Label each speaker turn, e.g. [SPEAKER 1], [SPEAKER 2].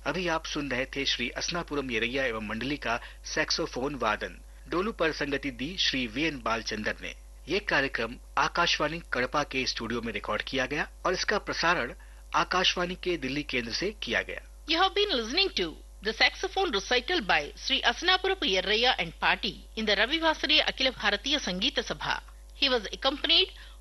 [SPEAKER 1] अभी आप सुन रहे थे श्री असनापुरम येरैया एवं मंडली का सैक्सोफोन वादन। डोलू पर संगति दी श्री वीएन बालचंदर ने। ये कार्यक्रम आकाशवाणी कड़पा के स्टूडियो में रिकॉर्ड किया गया और इसका प्रसारण आकाशवाणी के दिल्ली केंद्र से किया गया।
[SPEAKER 2] You have been listening to the saxophone recital by Sri Asnapurapu Yerraya and Party in the Ravi Vasari Akhila Bharatiya Sangeeta Sabha. He was accompanied